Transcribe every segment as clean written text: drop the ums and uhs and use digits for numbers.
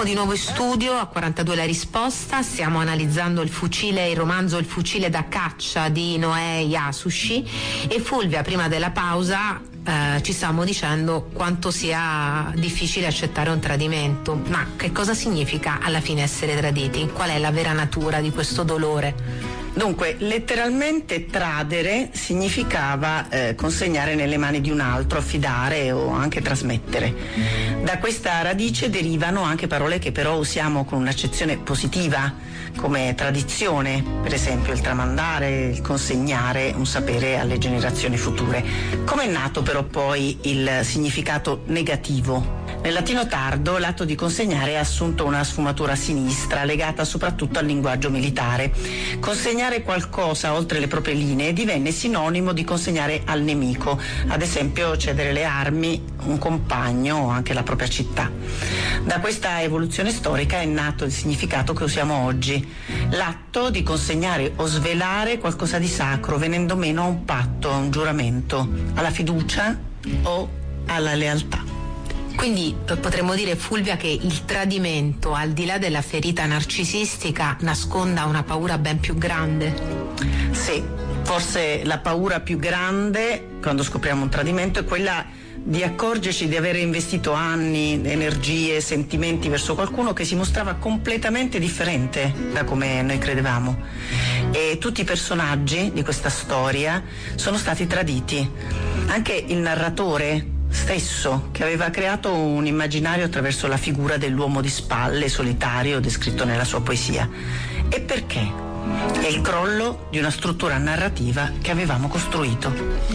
Siamo di nuovo in studio a 42 la risposta, stiamo analizzando il romanzo Il fucile da caccia di Noè Yasushi, e Fulvia prima della pausa ci stavamo dicendo quanto sia difficile accettare un tradimento. Ma che cosa significa alla fine essere traditi? Qual è la vera natura di questo dolore? Dunque, letteralmente tradere significava consegnare nelle mani di un altro, affidare o anche trasmettere. Da questa radice derivano anche parole che però usiamo con un'accezione positiva, come tradizione, per esempio il tramandare, il consegnare un sapere alle generazioni future. Come è nato però poi il significato negativo? Nel latino tardo l'atto di consegnare ha assunto una sfumatura sinistra legata soprattutto al linguaggio militare. Consegnare qualcosa oltre le proprie linee divenne sinonimo di consegnare al nemico, ad esempio cedere le armi, un compagno o anche la propria città. Da questa evoluzione storica è nato il significato che usiamo oggi, l'atto di consegnare o svelare qualcosa di sacro, venendo meno a un patto, a un giuramento, alla fiducia o alla lealtà. Quindi potremmo dire, Fulvia, che il tradimento, al di là della ferita narcisistica, nasconda una paura ben più grande? Sì, forse la paura più grande quando scopriamo un tradimento è quella di accorgerci di avere investito anni, energie, sentimenti verso qualcuno che si mostrava completamente differente da come noi credevamo. E tutti i personaggi di questa storia sono stati traditi. Anche il narratore stesso, che aveva creato un immaginario attraverso la figura dell'uomo di spalle, solitario, descritto nella sua poesia. E perché? È il crollo di una struttura narrativa che avevamo costruito.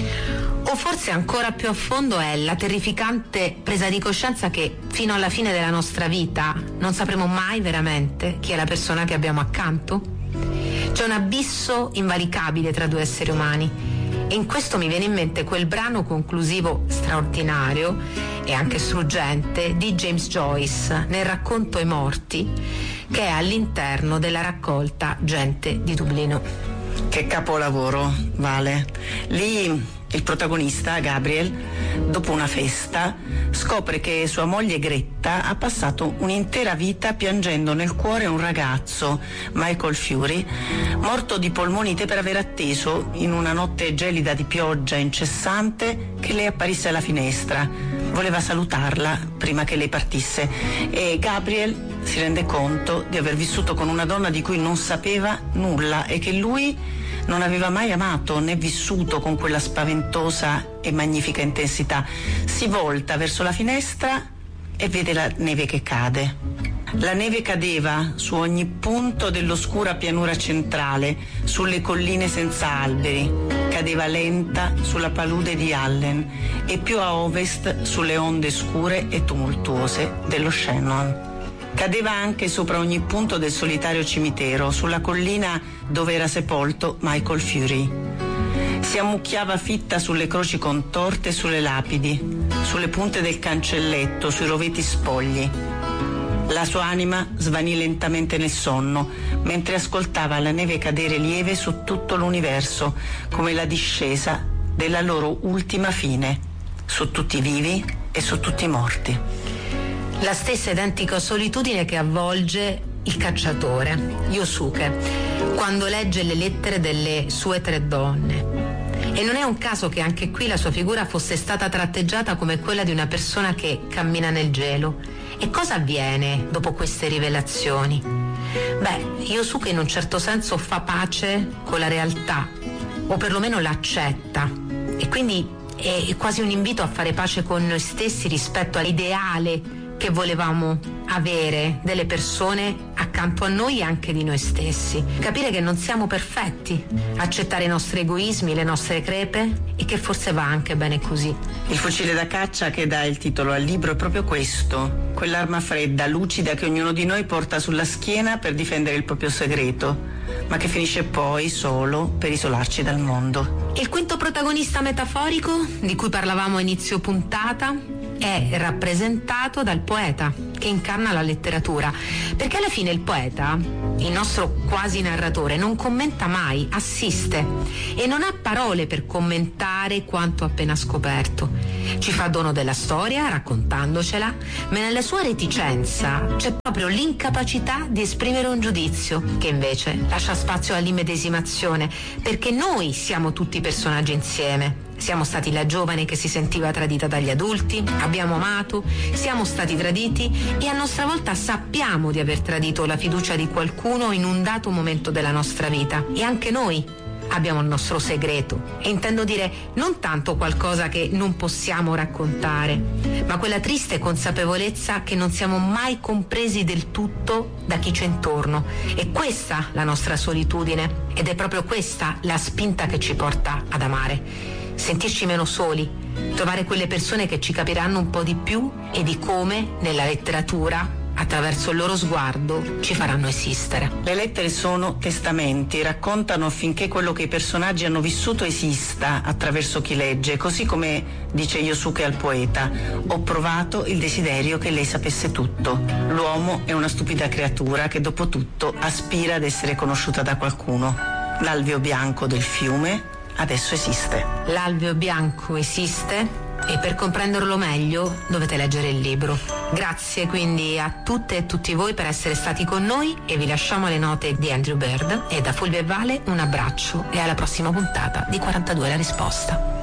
O forse ancora più a fondo è la terrificante presa di coscienza che fino alla fine della nostra vita non sapremo mai veramente chi è la persona che abbiamo accanto? C'è un abisso invalicabile tra due esseri umani. E in questo mi viene in mente quel brano conclusivo straordinario e anche struggente di James Joyce nel racconto I morti, che è all'interno della raccolta Gente di Dublino. Che capolavoro, Vale. Lì il protagonista, Gabriel, dopo una festa, scopre che sua moglie Gretta ha passato un'intera vita piangendo nel cuore un ragazzo, Michael Fury, morto di polmonite per aver atteso, in una notte gelida di pioggia incessante, che lei apparisse alla finestra. Voleva salutarla prima che lei partisse e Gabriel si rende conto di aver vissuto con una donna di cui non sapeva nulla e che lui non aveva mai amato né vissuto con quella spaventosa e magnifica intensità. Si volta verso la finestra e vede la neve che cade. La neve cadeva su ogni punto dell'oscura pianura centrale, sulle colline senza alberi, cadeva lenta sulla palude di Allen e più a ovest sulle onde scure e tumultuose dello Shannon. Cadeva anche sopra ogni punto del solitario cimitero, sulla collina dove era sepolto Michael Fury. Si ammucchiava fitta sulle croci contorte e sulle lapidi, sulle punte del cancelletto, sui roveti spogli. La sua anima svanì lentamente nel sonno, mentre ascoltava la neve cadere lieve su tutto l'universo, come la discesa della loro ultima fine, su tutti i vivi e su tutti i morti. La stessa identica solitudine che avvolge il cacciatore, Yosuke, quando legge le lettere delle sue 3 donne. E non è un caso che anche qui la sua figura fosse stata tratteggiata come quella di una persona che cammina nel gelo. E cosa avviene dopo queste rivelazioni? Beh, Yosuke in un certo senso fa pace con la realtà, o perlomeno l'accetta, e quindi è quasi un invito a fare pace con noi stessi rispetto all'ideale che volevamo avere delle persone accanto a noi e anche di noi stessi. Capire che non siamo perfetti, accettare i nostri egoismi, le nostre crepe, e che forse va anche bene così. Il fucile da caccia che dà il titolo al libro è proprio questo, quell'arma fredda, lucida che ognuno di noi porta sulla schiena per difendere il proprio segreto, ma che finisce poi solo per isolarci dal mondo. Il quinto protagonista metaforico, di cui parlavamo a inizio puntata, è rappresentato dal poeta, che che incarna la letteratura, perché alla fine il poeta, il nostro quasi narratore, non commenta mai, assiste e non ha parole per commentare quanto ha appena scoperto. Ci fa dono della storia raccontandocela, ma nella sua reticenza c'è proprio l'incapacità di esprimere un giudizio, che invece lascia spazio all'immedesimazione, perché noi siamo tutti personaggi insieme. Siamo stati la giovane che si sentiva tradita dagli adulti, abbiamo amato, siamo stati traditi e a nostra volta sappiamo di aver tradito la fiducia di qualcuno in un dato momento della nostra vita. E anche noi abbiamo il nostro segreto, e intendo dire non tanto qualcosa che non possiamo raccontare, ma quella triste consapevolezza che non siamo mai compresi del tutto da chi c'è intorno. È questa la nostra solitudine, ed è proprio questa la spinta che ci porta ad amare. Sentirci meno soli, trovare quelle persone che ci capiranno un po' di più e di come nella letteratura, attraverso il loro sguardo, ci faranno esistere. Le lettere sono testamenti, raccontano affinché quello che i personaggi hanno vissuto esista attraverso chi legge, così come dice Yosuke al poeta: ho provato il desiderio che lei sapesse tutto. L'uomo è una stupida creatura che dopo tutto aspira ad essere conosciuta da qualcuno. L'alveo bianco del fiume adesso esiste. L'alveo bianco esiste e per comprenderlo meglio dovete leggere il libro. Grazie quindi a tutte e tutti voi per essere stati con noi e vi lasciamo le note di Andrew Bird, e da Fulvio e Vale un abbraccio e alla prossima puntata di 42 la risposta.